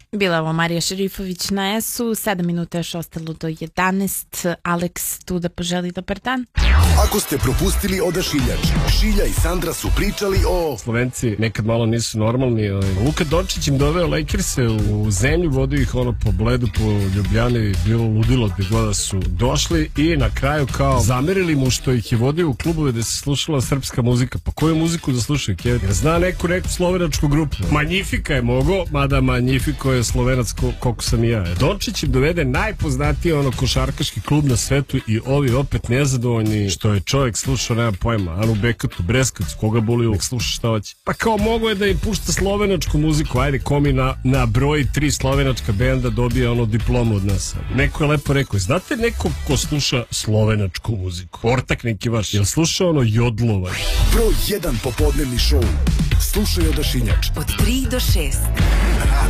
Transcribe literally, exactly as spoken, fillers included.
Bila ovo Marija Šerifović na S-u, sedam minuta još ostalo do jedanaest. Alex tu da poželi dobar dan. Ako ste propustili Odašiljač, Šilja i Sandra su pričali o... Slovenci nekad malo nisu normalni. Luka Dončić im doveo Lakers-e u zemlju, vodio ih ono po Bledu, po Ljubljani, bilo ludilo gde god su došli i na kraju kao zamerili mu što ih je vodio u klubove gde se slušala srpska muzika. Pa koju muziku da slušaju, Kevin? Jer zna neku neku slovenačku grupu. Magnifica je mogo, mada Magnifico je slovenac ko, koliko sam i ja. Dončić im dovede najpoznatiji ono košarkaški klub na svetu i ovi opet nezadovoljni što je čovjek slušao, nema pojma, Anu Bekatu, Breskavicu, koga boli uvijek sluša šta hoće. Pa kao mogo je da im pušta slovenačku muziku, ajde komi na, na broj tri slovenačka benda dobije ono diplomu od nas. Neko je lepo rekao, znate neko ko sluša slovenačku muziku? Ortak neki vaš, jel sluša ono jodlovaj? Broj jedan popodnevni šou. Slušaj Odašiljač. Od tri do šest.